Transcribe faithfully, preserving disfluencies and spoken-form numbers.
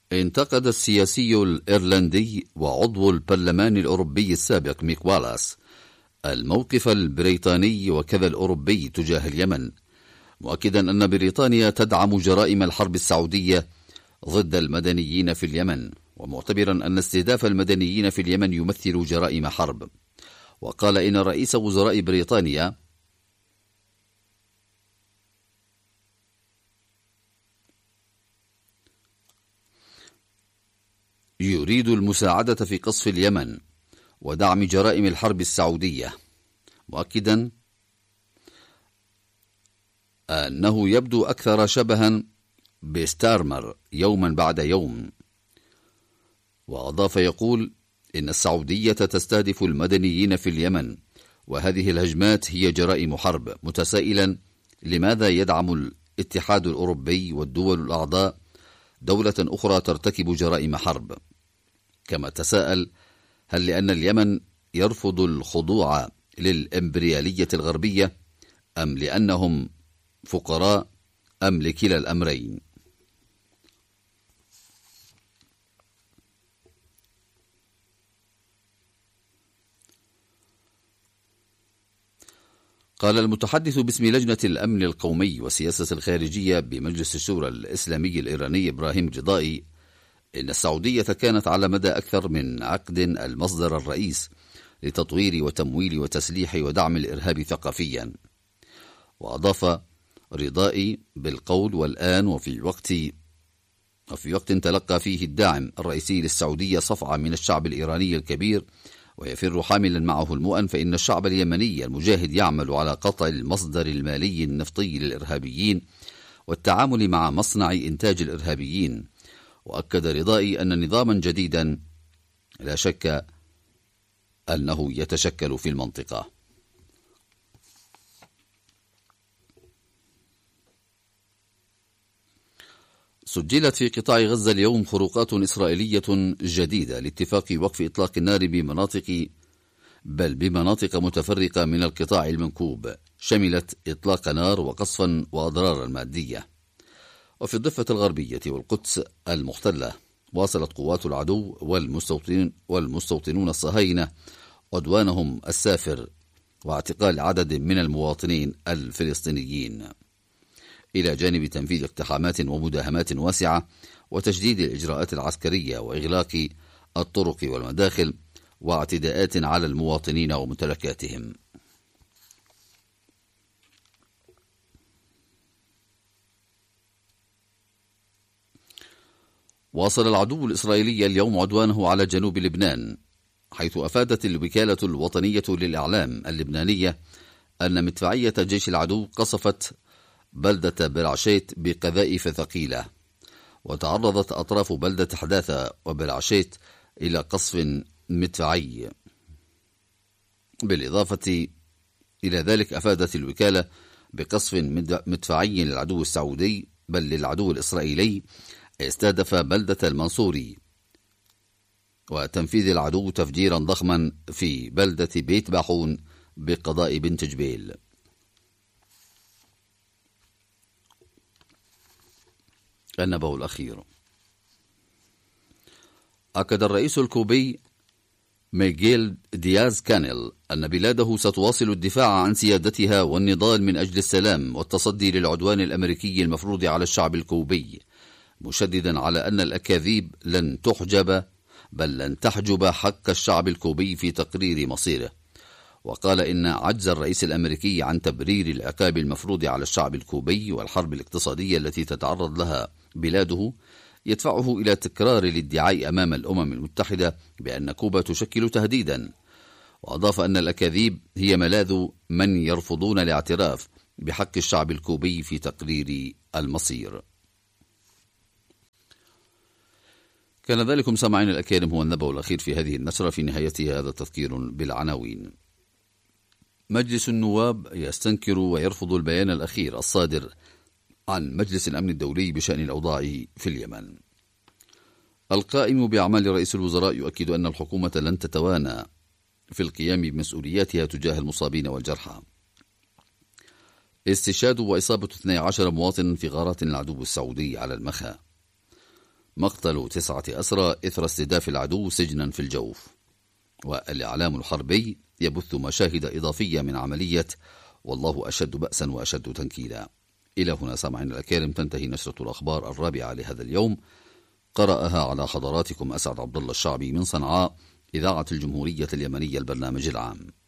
انتقد السياسي الإيرلندي وعضو البرلمان الأوروبي السابق ميك والاس الموقف البريطاني وكذا الأوروبي تجاه اليمن، مؤكدا أن بريطانيا تدعم جرائم الحرب السعودية ضد المدنيين في اليمن، ومعتبرا أن استهداف المدنيين في اليمن يمثل جرائم حرب. وقال إن رئيس وزراء بريطانيا يريد المساعدة في قصف اليمن ودعم جرائم الحرب السعودية، مؤكدا أنه يبدو أكثر شبها بستارمر يوما بعد يوم. وأضاف يقول إن السعودية تستهدف المدنيين في اليمن، وهذه الهجمات هي جرائم حرب، متسائلا لماذا يدعم الاتحاد الأوروبي والدول الأعضاء دولة أخرى ترتكب جرائم حرب. كما تساءل هل لأن اليمن يرفض الخضوع للإمبريالية الغربية، أم لأنهم فقراء، أم لكلا الأمرين؟ قال المتحدث باسم لجنة الأمن القومي والسياسة الخارجية بمجلس الشورى الإسلامي الإيراني إبراهيم رضائي إن السعودية كانت على مدى أكثر من عقد المصدر الرئيس لتطوير وتمويل وتسليح ودعم الإرهاب ثقافيا. وأضاف رضائي بالقول والآن وفي وقت وفي وقت تلقى فيه الداعم الرئيسي للسعودية صفعة من الشعب الإيراني الكبير ويفر حاملا معه المؤن، فإن الشعب اليمني المجاهد يعمل على قطع المصدر المالي النفطي للإرهابيين والتعامل مع مصنع إنتاج الإرهابيين. وأكد رضائي أن نظاما جديدا لا شك أنه يتشكل في المنطقة. سجلت في قطاع غزة اليوم خروقات إسرائيلية جديدة لاتفاق وقف إطلاق النار بمناطق بل بمناطق متفرقة من القطاع المنكوب، شملت إطلاق نار وقصفا وأضرارا مادية. وفي الضفة الغربية والقدس المحتلة واصلت قوات العدو والمستوطنين والمستوطنون الصهاينة عدوانهم السافر واعتقال عدد من المواطنين الفلسطينيين، إلى جانب تنفيذ اقتحامات ومداهمات واسعة وتشديد الإجراءات العسكرية وإغلاق الطرق والمداخل واعتداءات على المواطنين وممتلكاتهم. واصل العدو الإسرائيلي اليوم عدوانه على جنوب لبنان، حيث أفادت الوكالة الوطنية للإعلام اللبنانية أن مدفعية جيش العدو قصفت بلدة برعشيت بقذائف ثقيلة، وتعرضت أطراف بلدة حداثة وبرعشيت إلى قصف مدفعي. بالإضافة إلى ذلك أفادت الوكالة بقصف مدفعي للعدو السعودي بل للعدو الإسرائيلي استهدف بلدة المنصوري، وتنفيذ العدو تفجيرا ضخما في بلدة بيت باحون بقضاء بنت جبيل. النبأ الأخير. أكد الرئيس الكوبي ميغيل دياز كانيل أن بلاده ستواصل الدفاع عن سيادتها والنضال من أجل السلام والتصدي للعدوان الأمريكي المفروض على الشعب الكوبي، مشددا على أن الأكاذيب لن تحجب بل لن تحجب حق الشعب الكوبي في تقرير مصيره. وقال إن عجز الرئيس الأمريكي عن تبرير العقاب المفروض على الشعب الكوبي والحرب الاقتصادية التي تتعرض لها بلاده يدفعه إلى تكرار الادعاء أمام الأمم المتحدة بأن كوبا تشكل تهديدا. وأضاف أن الأكاذيب هي ملاذ من يرفضون الاعتراف بحق الشعب الكوبي في تقرير المصير. كان ذلكم سامعين الأكارم هو النبأ الأخير في هذه النشرة. في نهايتها هذا تذكير بالعناوين. مجلس النواب يستنكر ويرفض البيان الأخير الصادر عن مجلس الأمن الدولي بشأن الأوضاع في اليمن. القائم بأعمال رئيس الوزراء يؤكد أن الحكومة لن تتوانى في القيام بمسؤولياتها تجاه المصابين والجرحى. استشهاد وإصابة اثني عشر مواطن في غارات العدو السعودي على المخا. مقتل تسعة أسرى إثر استهداف العدو سجنا في الجوف. والإعلام الحربي يبث مشاهد إضافية من عملية والله أشد بأسا وأشد تنكيلا. إلى هنا سامعين الكرام تنتهي نشرة الأخبار الرابعة لهذا اليوم، قرأها على حضراتكم أسعد عبد الله الشعبي من صنعاء، إذاعة الجمهورية اليمنية، البرنامج العام.